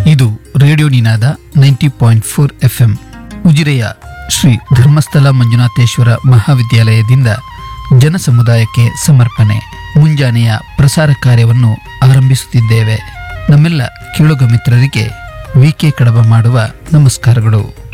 ಇದು ರೇಡಿಯೋ ನಿನಾದ 90.4 FM. ಉಜಿರೆಯ ಶ್ರೀ ಧರ್ಮಸ್ಥಳ ಮಂಜುನಾಥೇಶ್ವರ ಮಹಾವಿದ್ಯಾಲಯದಿಂದ ಜನಸಮುದಾಯಕ್ಕೆ ಸಮರ್ಪಣೆ ಮುಂಜಾನೆಯ ಪ್ರಸಾರ ಕಾರ್ಯವನ್ನು ಆರಂಭಿಸುತ್ತಿದ್ದೇವೆ. ನಮ್ಮೆಲ್ಲ ಕೇಳುಗ ಮಿತ್ರರಿಗೆ ವಿಕೆ ಕಡಬ ಮಾಡುವ ನಮಸ್ಕಾರಗಳು.